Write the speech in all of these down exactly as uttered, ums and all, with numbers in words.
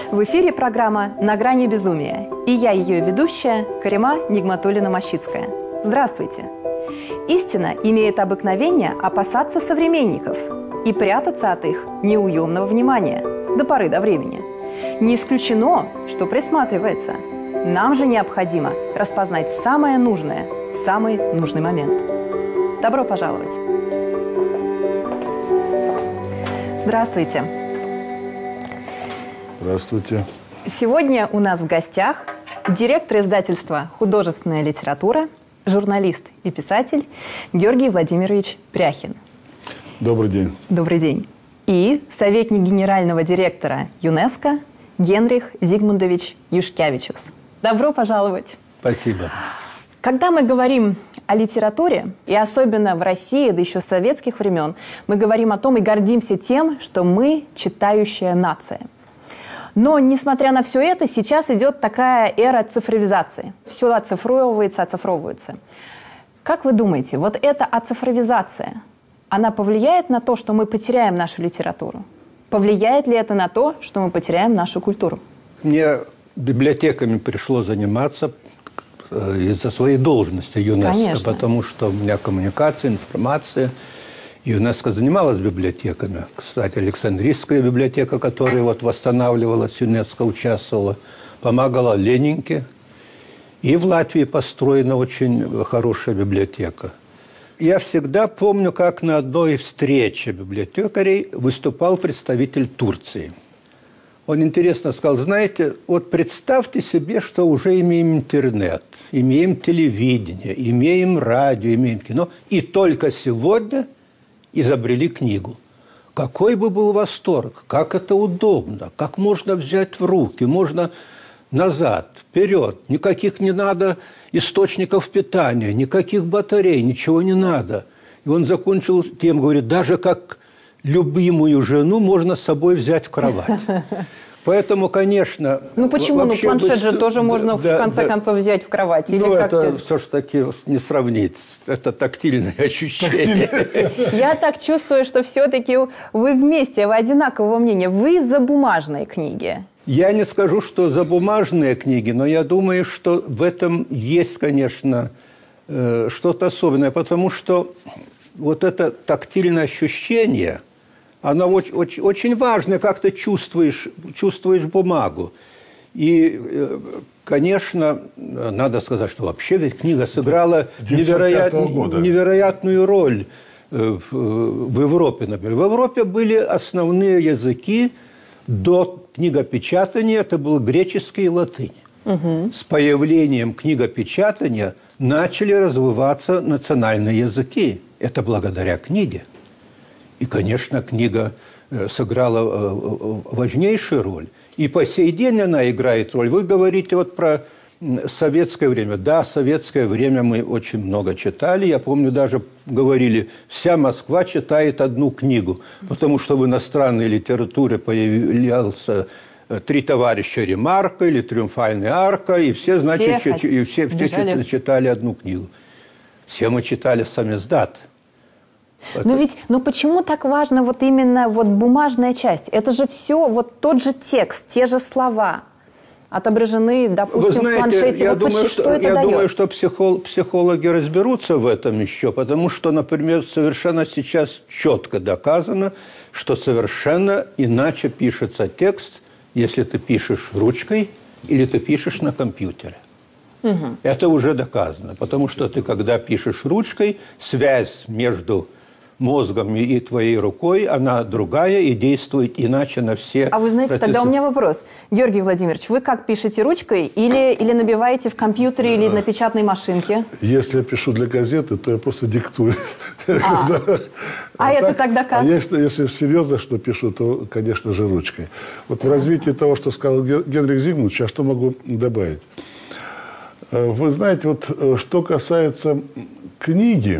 В эфире программа «На грани безумия». И я, ее ведущая, Карима Нигматуллина-Мащицкая. Здравствуйте! Истина имеет обыкновение опасаться современников и прятаться от их неуемного внимания до поры до времени. Не исключено, что присматривается. Нам же необходимо распознать самое нужное в самый нужный момент. Добро пожаловать! Здравствуйте! Здравствуйте! Сегодня у нас в гостях директор издательства «Художественная литература», журналист и писатель Георгий Владимирович Пряхин. Добрый день. Добрый день. И советник генерального директора ЮНЕСКО Генрих Зигмундович Юшкевичус. Добро пожаловать. Спасибо. Когда мы говорим о литературе, и особенно в России, да еще с советских времен, мы говорим о том и гордимся тем, что мы читающая нация. Но, несмотря на все это, сейчас идет такая эра цифровизации. Все оцифровывается, оцифровывается. Как вы думаете, вот эта оцифровизация, она повлияет на то, что мы потеряем нашу литературу? Повлияет ли это на то, что мы потеряем нашу культуру? Мне библиотеками пришлось заниматься из-за своей должности ЮНЕСКО, Конечно. Потому что у меня коммуникация, информация. ЮНЕСКО занималась библиотеками. Кстати, Александрийская библиотека, которая вот восстанавливалась, ЮНЕСКО участвовала, помогала Ленинке. И в Латвии построена очень хорошая библиотека. Я всегда помню, как на одной встрече библиотекарей выступал представитель Турции. Он интересно сказал: знаете, вот представьте себе, что уже имеем интернет, имеем телевидение, имеем радио, имеем кино, и только сегодня изобрели книгу. Какой бы был восторг, как это удобно, как можно взять в руки, можно назад, вперед, никаких не надо источников питания, никаких батарей, ничего не надо. И он закончил тем, говорит, даже как любимую жену можно с собой взять в кровать. Поэтому, конечно... Ну почему? Ну планшет быть... же тоже можно, да, в конце да. концов, взять в кровать. Или ну как-то... это все-таки не сравнить. Это тактильное ощущение. Я так чувствую, что все-таки вы вместе, вы одинакового мнения. Вы за бумажные книги. Я не скажу, что за бумажные книги, но я думаю, что в этом есть, конечно, что-то особенное. Потому что вот это тактильное ощущение... Она очень, очень, очень важная, как ты чувствуешь, чувствуешь бумагу. И, конечно, надо сказать, что вообще ведь книга сыграла невероят, невероятную роль в, в Европе, например. В Европе были основные языки до книгопечатания, это был греческий и латынь. Угу. С появлением книгопечатания начали развиваться национальные языки. Это благодаря книге. И, конечно, книга сыграла важнейшую роль. И по сей день она играет роль. Вы говорите вот про советское время. Да, советское время мы очень много читали. Я помню, даже говорили, вся Москва читает одну книгу. Потому что в иностранной литературе появлялся «Три товарища Ремарка» или «Триумфальная арка». И все, значит, все, ч- и все, все читали одну книгу. Все мы читали самиздат. Но это... ведь, ну почему так важно вот именно вот бумажная часть? Это же все вот тот же текст, те же слова отображены, допустим, Вы знаете, в планшете. Я, вот думаю, почти, что, что это я дает? думаю, что психол, психологи разберутся в этом еще, потому что, например, совершенно сейчас четко доказано, что совершенно иначе пишется текст, если ты пишешь ручкой или ты пишешь на компьютере. Угу. Это уже доказано, потому что ты, когда пишешь ручкой, связь между мозгом и твоей рукой, она другая и действует иначе на все А вы знаете, процессы. Тогда у меня вопрос. Георгий Владимирович, вы как пишете ручкой или, или набиваете в компьютере или на печатной машинке? Если я пишу для газеты, то я просто диктую. А, да. а, а это так, тогда как? А если, если серьезно что пишу, то, конечно же, ручкой. Вот в развитии того, что сказал Генрих Зигмундович, а что могу добавить? Вы знаете, вот что касается книги,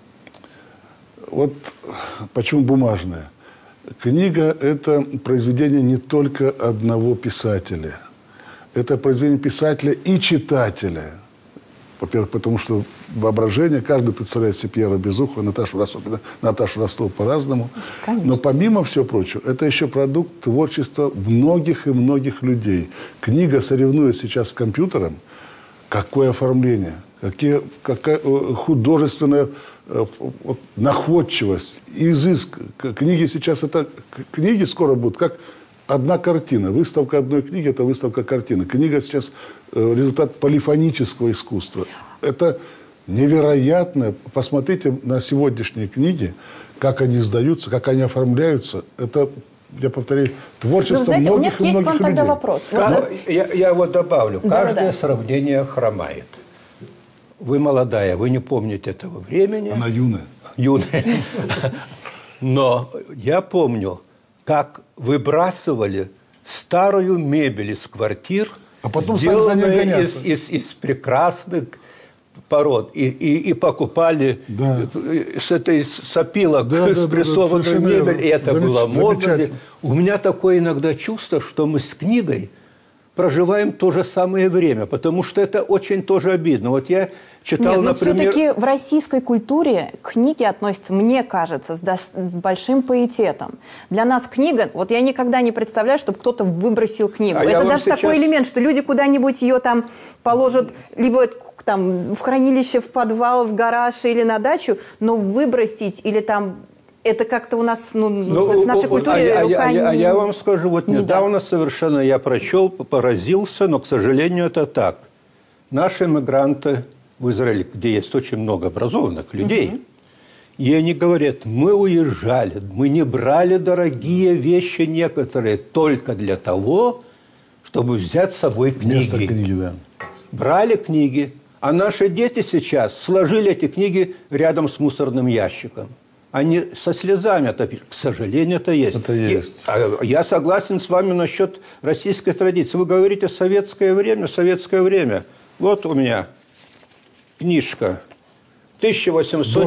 вот почему бумажная? Книга – это произведение не только одного писателя. Это произведение писателя и читателя. Во-первых, потому что воображение, каждый представляет себе Пьера Безухова, Наташу Ростову, Наташу Ростову по-разному. Конечно. Но помимо всего прочего, это еще продукт творчества многих и многих людей. Книга соревнуется сейчас с компьютером. Какое оформление, какие, какая художественная вот, находчивость, изыск. Книги сейчас, это книги скоро будут как одна картина. Выставка одной книги – это выставка картины. Книга сейчас результат полифонического искусства. Это невероятно. Посмотрите на сегодняшние книги, как они издаются, как они оформляются. Это, я повторяю, творчество ну, знаете, многих и многих людей. У меня есть к вам тогда вопрос. Вот, я, я вот добавлю. Да, Каждое да. сравнение хромает. Вы молодая, вы не помните этого времени. Она юная. Юная. Но я помню, как выбрасывали старую мебель из квартир, а потом сделанную из, из, из прекрасных пород. И, и, и покупали да. с этой с опилок да, спрессованную да, да, мебель. И это Замеч... было модно. У меня такое иногда чувство, что мы с книгой проживаем то же самое время, потому что это очень тоже обидно. Вот я читал, Нет, например... все-таки в российской культуре книги относятся, мне кажется, с, до... с большим пиететом. Для нас книга, вот я никогда не представляю, чтобы кто-то выбросил книгу. А это даже сейчас... такой элемент, что люди куда-нибудь ее там положат, либо там в хранилище, в подвал, в гараж или на дачу, но выбросить или там... Это как-то у нас, ну, ну в нашей культуре а, рука а, не, а, а я вам скажу, вот не недавно даст. совершенно я прочел, поразился, но, к сожалению, это так. Наши мигранты в Израиле, где есть очень много образованных людей, угу. и они говорят, мы уезжали, мы не брали дорогие вещи некоторые только для того, чтобы взять с собой книги. Вместо книги, да. Брали книги, а наши дети сейчас сложили эти книги рядом с мусорным ящиком. Они со слезами это пишут. К сожалению, это есть. Это есть. И, я согласен с вами насчет российской традиции. Вы говорите советское время, советское время. Вот у меня книжка тысяча восемьсот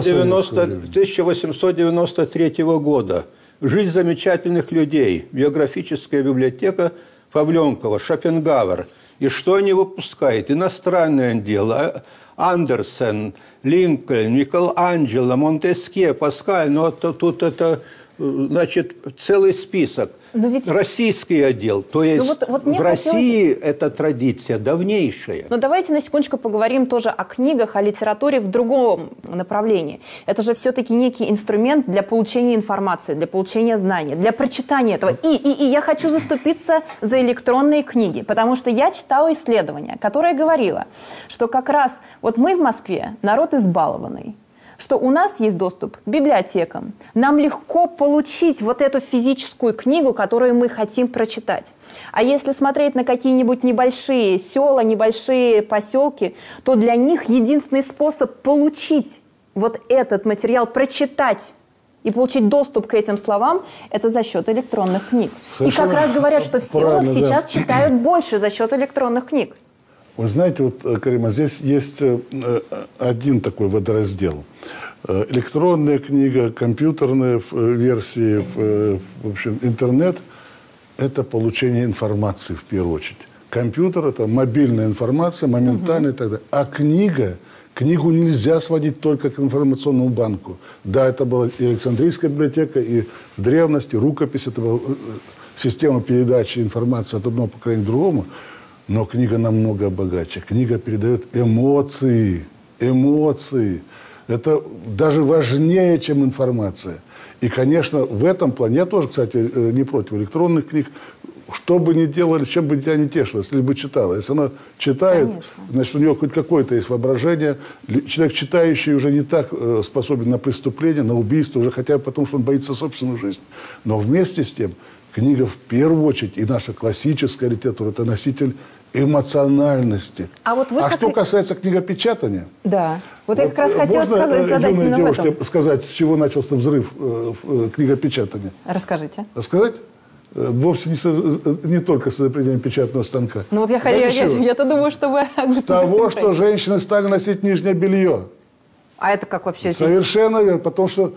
девяносто третьего года. «Жизнь замечательных людей». Биографическая библиотека Павленкова, Шопенгауэр. И что они выпускают? Иностранное дело. Андерсен, Линкольн, Микеланджело, Монтескье, Паскаль. Ну, это, тут это, значит, целый список. Ведь... Российский отдел. То есть ну, вот, вот в России хотелось... эта традиция давнейшая. Но давайте на секундочку поговорим тоже о книгах, о литературе в другом направлении. Это же все-таки некий инструмент для получения информации, для получения знаний, для прочитания этого. И, и, и я хочу заступиться за электронные книги, потому что я читала исследование, которое говорило, что как раз вот мы в Москве народ избалованный, что у нас есть доступ к библиотекам. Нам легко получить вот эту физическую книгу, которую мы хотим прочитать. А если смотреть на какие-нибудь небольшие села, небольшие поселки, то для них единственный способ получить вот этот материал, прочитать и получить доступ к этим словам, это за счет электронных книг. Совершенно и как раз говорят, что в селах сейчас да. читают больше за счет электронных книг. Вы знаете, вот, Карима, здесь есть один такой водораздел. Электронная книга, компьютерные версии, в общем, интернет – это получение информации в первую очередь. Компьютер – это мобильная информация, моментальная угу. и так далее. А книга, книгу нельзя сводить только к информационному банку. Да, это была и Александрийская библиотека, и в древности рукопись, это была система передачи информации от одного поколения к другому. Но книга намного богаче. Книга передает эмоции. Эмоции. Это даже важнее, чем информация. И, конечно, в этом плане, я тоже, кстати, не против электронных книг. Что бы ни делали, чем бы тебя не тешило, если бы читала. Если она читает, конечно. Значит, у нее хоть какое-то есть воображение. Человек, читающий, уже не так способен на преступление, на убийство, уже хотя бы потому, что он боится собственную жизнь. Но вместе с тем, книга в первую очередь, и наша классическая литература, это носитель эмоциональности. А, вот вы а как... что касается книгопечатания... Да. Вот, вот я как раз хотела сказать, задать именно в этом. Сказать, с чего начался взрыв э, э, книгопечатания. Расскажите. Рассказать? Э, вовсе не, со, не только с изобретением печатного станка. Ну вот я, я, я, я-то думаю, что вы... С того, что женщины стали носить нижнее белье. А это как вообще? Совершенно верно. Потому что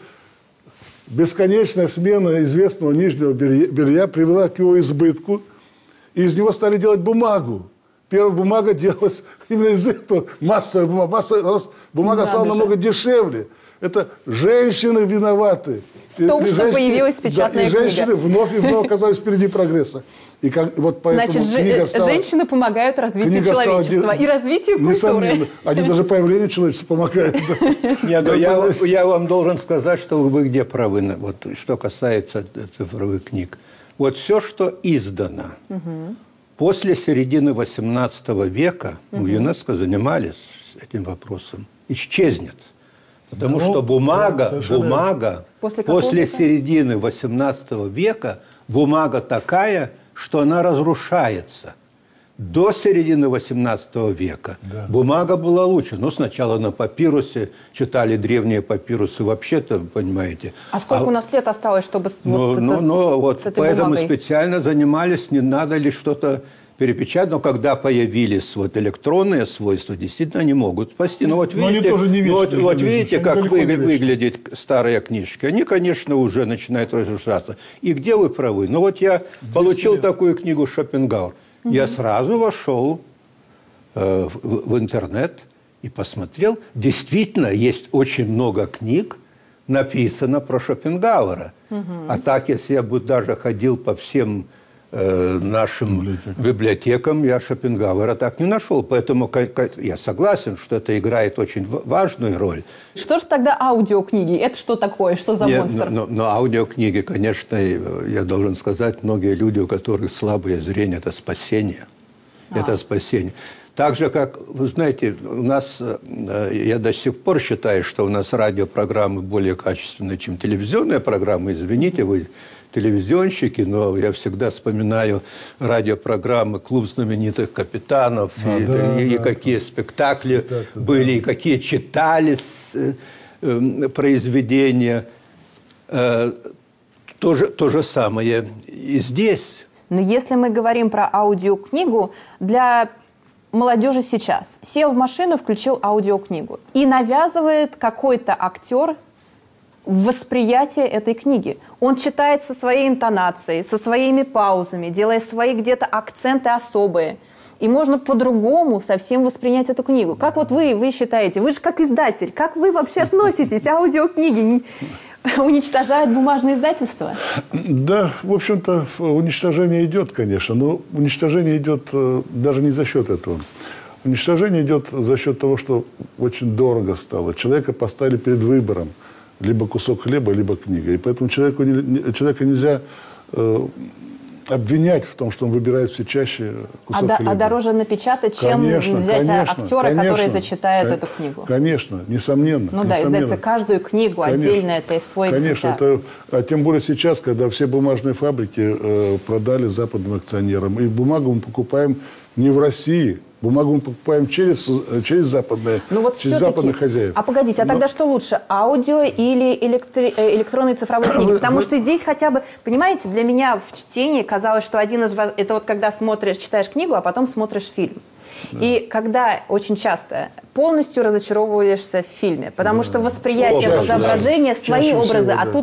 бесконечная смена известного нижнего белья, белья привела к его избытку. И из него стали делать бумагу. Первая бумага делалась именно из этого. Массовая бумага. Массовая, бумага стала намного дешевле. Это женщины виноваты. В том, и, что женщины, появилась печатная да, и книга. И женщины вновь и вновь оказались впереди прогресса. И как, вот поэтому Значит, книга стала, женщины помогают развитию человечества стала, и развитию культуры. Несомненно. Они даже появлению человечества помогают. Я, я, я вам должен сказать, что вы где правы, вот, что касается цифровых книг. Вот все, что издано угу. после середины восемнадцатого века, угу. в ЮНЕСКО занимались этим вопросом, исчезнет. Потому ну, что бумага, да, бумага после, после середины восемнадцатого века, бумага такая, что она разрушается. До середины восемнадцатого века да. бумага была лучше. Ну, сначала на папирусе, читали древние папирусы вообще-то, понимаете. А сколько а, у нас лет осталось, чтобы ну, вот, ну, это, ну, вот поэтому бумагой? Специально занимались, не надо ли что-то перепечатать. Но когда появились вот электронные свойства, действительно они могут спасти. Но вот Но видите, тоже не вечны, вот, вот видите как вы, выглядят старые книжки. Они, конечно, уже начинают разрушаться. И где вы правы? Ну вот я Здесь получил нет. такую книгу «Шопенгауэр». Угу. Я сразу вошел э, в, в интернет и посмотрел. Действительно, есть очень много книг, написано про Шопенгауэра. Угу. А так, если я бы даже ходил по всем э, нашим Библиотека. библиотекам, я Шопенгауэра так не нашел. Поэтому я согласен, что это играет очень важную роль. Что же тогда аудиокниги? Это что такое? Что за Нет, монстр? Но, но, но аудиокниги, конечно, я должен сказать, многие люди, у которых слабое зрение, это спасение. А. Это спасение. Так же, как, вы знаете, у нас, я до сих пор считаю, что у нас радиопрограммы более качественные, чем телевизионные программы. Извините, вы телевизионщики, но я всегда вспоминаю радиопрограммы «Клуб знаменитых капитанов», а, и, да, и, да, и какие да. спектакли Спектакль, были, да. и какие читались э, э, произведения. Э, то, же, то же самое и здесь. Но если мы говорим про аудиокнигу, для молодежи сейчас сел в машину, включил аудиокнигу и навязывает какой-то актер восприятие этой книги. Он читает со своей интонацией, со своими паузами, делая свои где-то акценты особые. И можно по-другому совсем воспринять эту книгу. Как вот вы, вы считаете, вы же как издатель, как вы вообще относитесь? Аудиокниги не уничтожают бумажное издательство? Да, в общем-то, уничтожение идет, конечно, но уничтожение идет даже не за счет этого. Уничтожение идет за счет того, что очень дорого стало. Человека поставили перед выбором. Либо кусок хлеба, либо книга. И поэтому человеку, человека нельзя э, обвинять в том, что он выбирает все чаще кусок а хлеба. А дороже напечатать, чем конечно, взять конечно, актера, конечно, который зачитает кон, эту книгу. Конечно, несомненно. Ну да, несомненно. издается каждую книгу конечно, отдельно, это и свой Конечно, это, а тем более сейчас, когда все бумажные фабрики э, продали западным акционерам. И бумагу мы покупаем не в России. Бумагу мы покупаем через, через, западные, ну вот через западных хозяев. А погодите, а Но... тогда что лучше, аудио или электри... электронные цифровые книги? Потому что здесь хотя бы, понимаете, для меня в чтении казалось, что один из вас... Это вот когда смотришь, читаешь книгу, а потом смотришь фильм. Да. И когда очень часто полностью разочаровываешься в фильме, потому да. что восприятие Образ, изображения, да. свои Чаще образы, всего, да. а тут...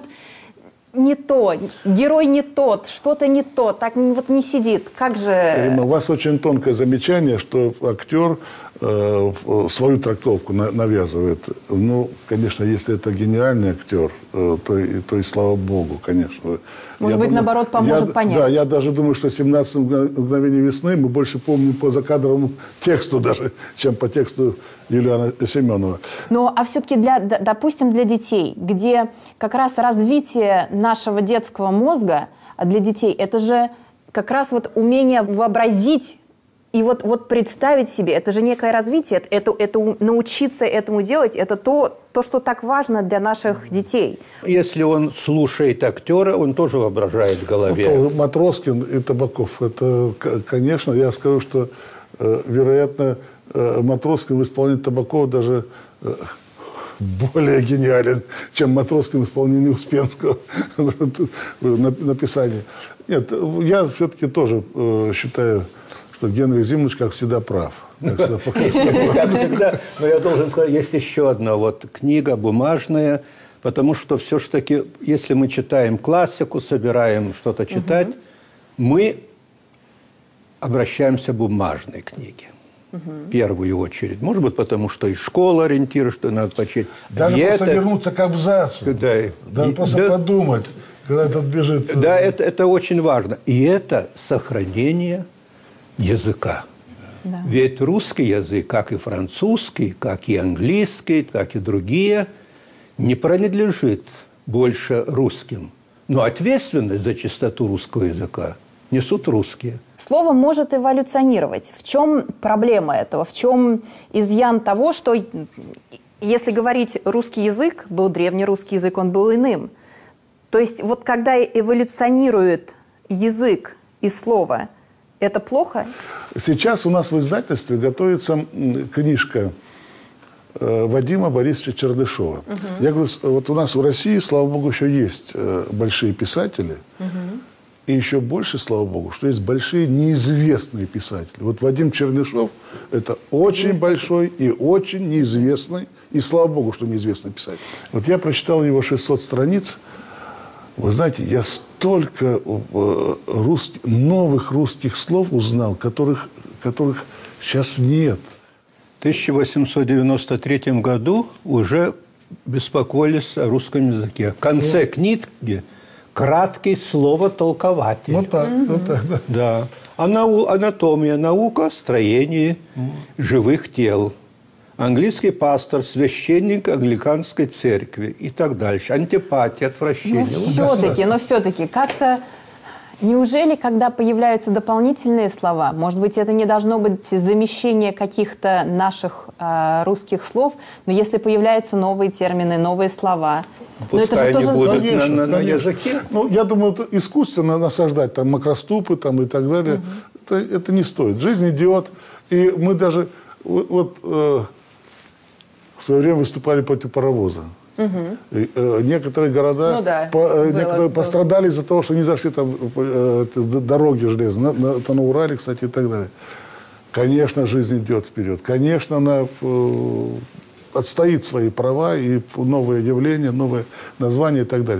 не то, герой не тот, что-то не то, так вот не сидит. Как же... Ирина, у вас очень тонкое замечание, что актер э, свою трактовку на, навязывает. Ну, конечно, если это гениальный актер, э, то, и, то и слава богу, конечно. Может я быть, думаю, наоборот, поможет я, понять. Да, я даже думаю, что «семнадцать мгновений весны» мы больше помним по закадровому тексту даже, чем по тексту Юлиана Семенова. Ну, а все-таки, для, допустим, для детей, где как раз развитие нашего детского мозга для детей, это же как раз вот умение вообразить и вот, вот представить себе, это же некое развитие, это, это научиться этому делать, это то, то, что так важно для наших детей. Если он слушает актера, он тоже воображает в голове. Ну, Матроскин и Табаков, это, конечно, я скажу, что, э, вероятно, э, Матроскин в исполнении Табакова даже э, более гениален, чем Матроскин в исполнении Успенского написание. Нет, я все-таки тоже э, считаю, что Генрих Зимович, как всегда, прав. Как всегда. Но я должен сказать, есть еще одна вот книга бумажная, потому что все-таки, если мы читаем классику, собираем что-то читать, мы обращаемся к бумажной книге. В первую очередь. Может быть, потому что и школа ориентирует, что надо почитать. Даже и просто это... вернуться к абзацу. Да, Даже и... просто да... подумать, когда этот бежит. Да, это, это очень важно. И это сохранение языка. Да. Ведь русский язык, как и французский, как и английский, как и другие, не принадлежит больше русским. Но ответственность за чистоту русского языка несут русские. Слово может эволюционировать. В чем проблема этого? В чем изъян того, что, если говорить русский язык, был древний русский язык, он был иным. То есть вот когда эволюционирует язык и слово, это плохо? Сейчас у нас в издательстве готовится книжка Вадима Борисовича Чердышова. Угу. Я говорю, вот у нас в России, слава богу, еще есть большие писатели. Угу. И еще больше, слава богу, что есть большие неизвестные писатели. Вот Вадим Чердышов – это очень Известный. большой и очень неизвестный, и слава богу, что неизвестный писатель. Вот я прочитал его шестьсот страниц. Вы знаете, я столько русских, новых русских слов узнал, которых, которых сейчас нет. В тысяча восемьсот девяносто третьем году уже беспокоились о русском языке. В конце mm. книги краткий словотолкователь. Вот так, mm-hmm. вот так, да. Да. Ана- анатомия, наука о строении mm. живых тел. Английский пастор, священник англиканской церкви и так дальше. Антипатия, отвращение. Но все-таки, но все-таки как-то... Неужели, когда появляются дополнительные слова, может быть, это не должно быть замещение каких-то наших э, русских слов, но если появляются новые термины, новые слова... Пускай это же тоже... будут конечно, на, на, на конечно. языке. Ну, я думаю, это искусственно насаждать там макроступы там, и так далее. Угу. Это, это не стоит. Жизнь идет. И мы даже... Вот, вот э, в свое время выступали против паровоза. Угу. И, э, некоторые города ну, да, по, э, было, некоторые было. пострадали из-за того, что не зашли там э, дороги железные. На, на, это на Урале, кстати, и так далее. Конечно, жизнь идет вперед. Конечно, она э, отстоит свои права и новые явления, новые названия и так далее.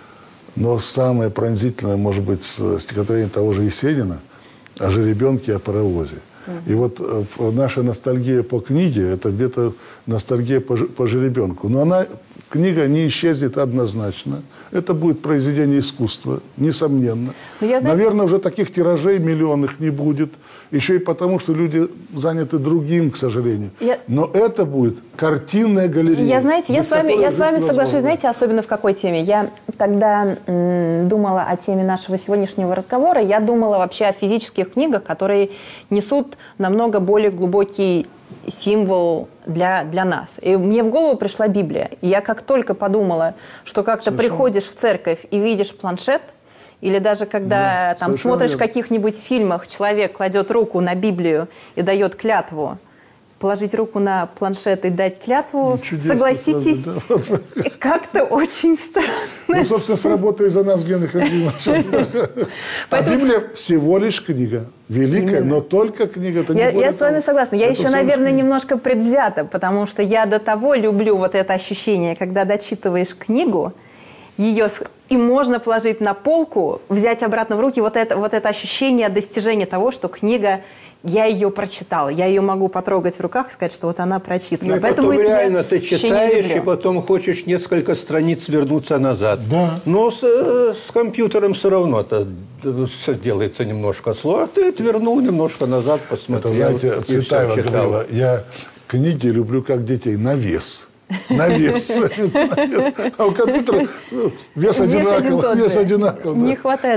Но самое пронзительное, может быть, стихотворение того же Есенина о жеребенке, о паровозе. И вот э, наша ностальгия по книге, это где-то ностальгия по, по жеребенку. Но она, книга не исчезнет однозначно. Это будет произведение искусства, несомненно. Я, знаете... Наверное, уже таких тиражей миллионных не будет. Еще и потому, что люди заняты другим, к сожалению. Я... Но это будет картинная галерея. Я, знаете, я с вами, я с вами соглашусь, знаете, особенно в какой теме. Я, когда м, думала о теме нашего сегодняшнего разговора, я думала вообще о физических книгах, которые несут намного более глубокий символ для, для нас. И мне в голову пришла Библия. И я как только подумала, что как-то совершенно. Приходишь в церковь и видишь планшет, или даже когда да, там смотришь верно. В каких-нибудь фильмах, человек кладет руку на Библию и дает клятву, положить руку на планшет и дать клятву, ну, согласитесь, да, да. Как-то очень странно. Ну, собственно, сработает за нас Генрих Ильич. А Библия всего лишь книга. Великая, но только книга. Это я я с вами согласна. Я еще, наверное, немножко предвзята, потому что я до того люблю вот это ощущение, когда дочитываешь книгу, ее и можно положить на полку, взять обратно в руки, вот это, вот это ощущение достижения того, что книга, я ее прочитала, я ее могу потрогать в руках и сказать, что вот она прочитана. Ну, поэтому потом реально ты читаешь, и потом хочешь несколько страниц вернуться назад. Да. Но с, с компьютером все равно это делается немножко сложно. Ты отвернул немножко назад, посмотрел. Это, знаете, Цветаева говорила, я книги люблю как детей на вес. На вес. А у компьютера вес одинаковый. Вес одинаковый. Не хватает.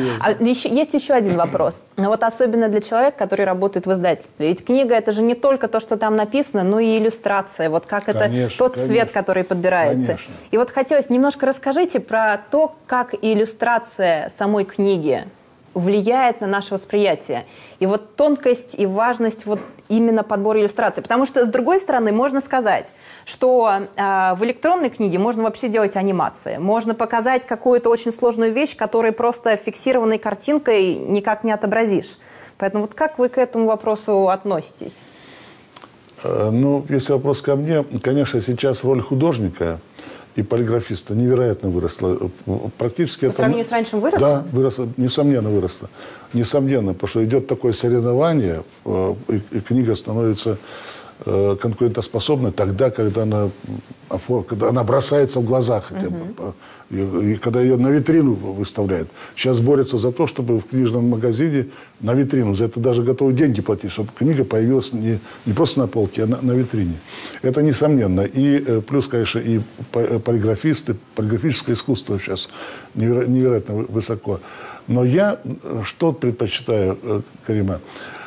Есть еще один вопрос. Вот особенно для человека, который работает в издательстве. Ведь книга – это же не только то, что там написано, но и иллюстрация. Вот как это, тот цвет, который подбирается. И вот хотелось, немножко расскажите про то, как иллюстрация самой книги влияет на наше восприятие. И вот тонкость и важность вот именно подбора иллюстраций. Потому что, с другой стороны, можно сказать, что э, в электронной книге можно вообще делать анимации. Можно показать какую-то очень сложную вещь, которую просто фиксированной картинкой никак не отобразишь. Поэтому вот как вы к этому вопросу относитесь? Ну, если вопрос ко мне, конечно, сейчас роль художника и полиграфиста невероятно выросло. Практически По это... сравнению с раньше выросло? Да, выросло, несомненно выросло. Несомненно, потому что идет такое соревнование, и, и книга становится конкурентоспособной тогда, когда она, когда она бросается в глаза хотя бы. Uh-huh. И, и когда ее на витрину выставляют. Сейчас борются за то, чтобы в книжном магазине на витрину, за это даже готовы деньги платить, чтобы книга появилась не, не просто на полке, а на, на витрине. Это несомненно. И плюс, конечно, и полиграфисты, полиграфическое искусство сейчас неверо, невероятно высоко. Но я что предпочитаю, Карима?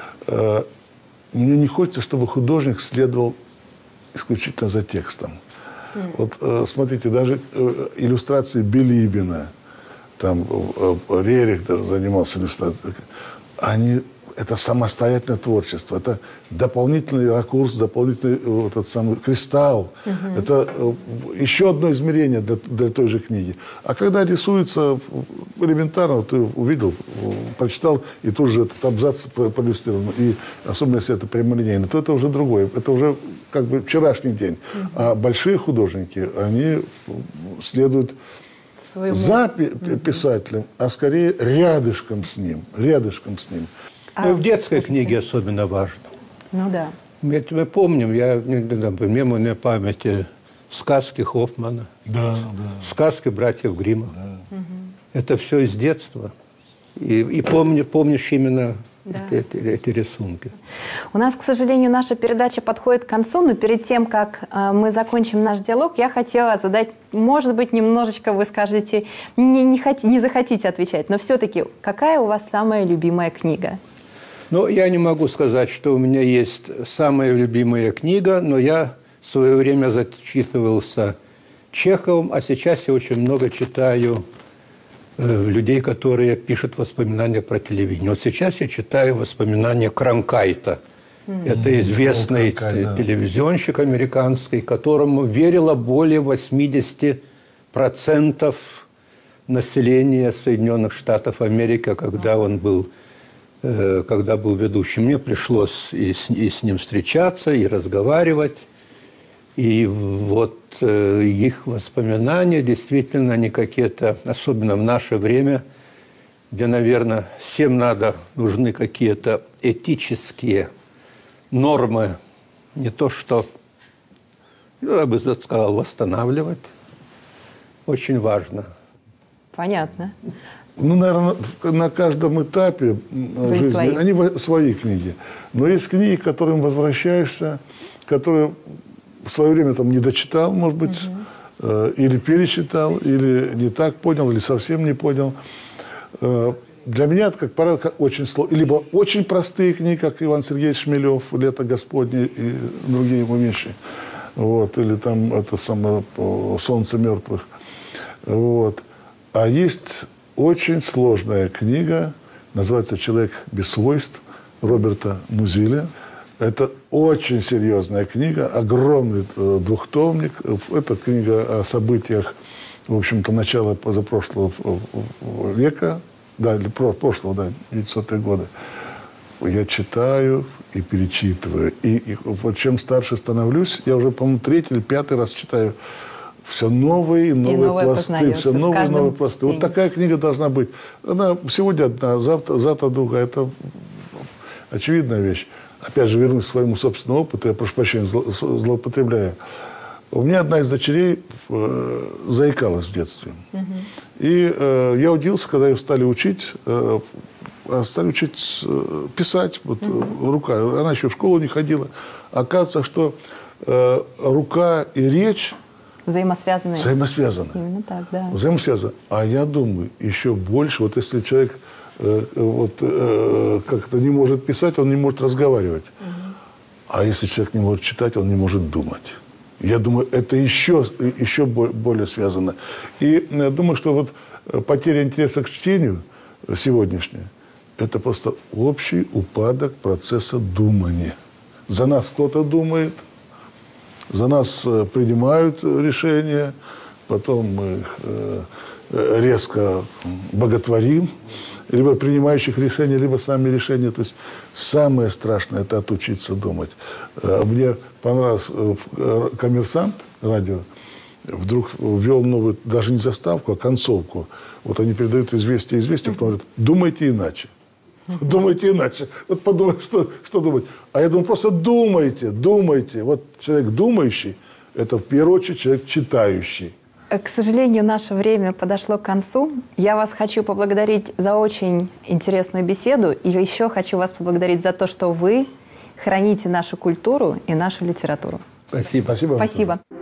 Мне не хочется, чтобы художник следовал исключительно за текстом. Mm. Вот э, смотрите, даже э, иллюстрации Билибина, там э, Рерих даже занимался иллюстрацией, они, это самостоятельное творчество, это дополнительный ракурс, дополнительный вот этот самый кристалл, mm-hmm. это э, еще одно измерение для, для той же книги. А когда рисуется элементарно, вот ты увидел, прочитал, и тут же этот абзац проиллюстрирован, и особенно если это прямолинейно, то это уже другое, это уже как бы вчерашний день. Mm-hmm. А большие художники, они следуют Своему. за писателем, а скорее рядышком с ним, рядышком с ним. А ну, в детской книге особенно важно. Ну да. Мы, мы помним, я, например, в моей памяти сказки Хоффмана, да, да. сказки братьев Гримма. Да. Угу. Это все из детства. И, и помни, помнишь именно да. эти, эти, эти рисунки. У нас, к сожалению, наша передача подходит к концу, но перед тем, как э, мы закончим наш диалог, я хотела задать, может быть, немножечко вы скажете, не, не, хот, не захотите отвечать, но все-таки, какая у вас самая любимая книга? Ну, я не могу сказать, что у меня есть самая любимая книга, но я в свое время зачитывался Чеховым, а сейчас я очень много читаю э, людей, которые пишут воспоминания про телевидение. Вот сейчас я читаю воспоминания Кронкайта. Mm-hmm. Это известный Кронкайт, да. телевизионщик американский, которому верило более восемьдесят процентов населения Соединенных Штатов Америки, когда он был когда был ведущим. Мне пришлось и с, и с ним встречаться, и разговаривать. И вот э, их воспоминания действительно не какие-то, особенно в наше время, где, наверное, всем надо, нужны какие-то этические нормы, не то что, я бы сказал, восстанавливать. Очень важно. Понятно. Ну, наверное, на каждом этапе Вы жизни, свои. они свои книги. Но есть книги, к которым возвращаешься, которые в свое время там не дочитал, может быть, угу. э, или перечитал, или не так понял, или совсем не понял. Э, для меня это, как правило, очень сложно. Либо очень простые книги, как Иван Сергеевич Шмелев, «Лето Господне» и другие его вещи. Вот, или там это самое «Солнце мертвых». Вот. А есть очень сложная книга, называется «Человек без свойств» Роберта Музиля. Это очень серьезная книга, огромный двухтомник. Это книга о событиях, в общем-то, начала позапрошлого века, да, или прошлого, да, девятисотые годы. Я читаю и перечитываю. И, и вот чем старше становлюсь, я уже, по-моему, третий или пятый раз читаю все новые и новые и пласты, все новые и новые пласты. Вот такая книга должна быть. Она сегодня одна, завтра, завтра другая. Это очевидная вещь. Опять же, вернусь к своему собственному опыту, я, прошу прощения, злоупотребляю. У меня одна из дочерей э, заикалась в детстве. Угу. И э, я удивился, когда ее стали учить, э, стали учить э, писать. Вот, угу. рука. Она еще в школу не ходила. Оказывается, что э, рука и речь взаимосвязаны. Взаимосвязаны. Именно так, да. Взаимосвязаны. А я думаю, еще больше, вот если человек э, вот, э, как-то не может писать, он не может разговаривать. Угу. А если человек не может читать, он не может думать. Я думаю, это еще, еще более связано. И я думаю, что вот потеря интереса к чтению сегодняшняя, это просто общий упадок процесса думания. За нас кто-то думает, за нас принимают решения, потом мы их резко боготворим, либо принимающих решения, либо сами решения. То есть самое страшное – это отучиться думать. Мне понравился «Коммерсант» радио. вдруг ввел новую, даже не заставку, а концовку. Вот они передают известие, известие, потом говорят, думайте иначе. Думайте иначе. Вот подумай, что, что думать. А я думаю, просто думайте, думайте. Вот человек думающий, это в первую очередь человек читающий. К сожалению, наше время подошло к концу. Я вас хочу поблагодарить за очень интересную беседу. И еще хочу вас поблагодарить за то, что вы храните нашу культуру и нашу литературу. Спасибо. Спасибо. Спасибо.